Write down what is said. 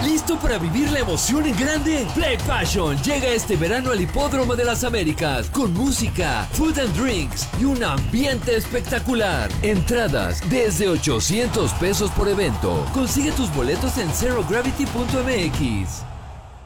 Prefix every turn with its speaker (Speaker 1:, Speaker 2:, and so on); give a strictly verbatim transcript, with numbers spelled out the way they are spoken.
Speaker 1: ¿Listo para vivir la emoción en grande? Play Passion llega este verano al Hipódromo de las Américas con música, food and drinks y un ambiente espectacular. Entradas desde ochocientos pesos por evento. Consigue tus boletos en zero gravity punto m x.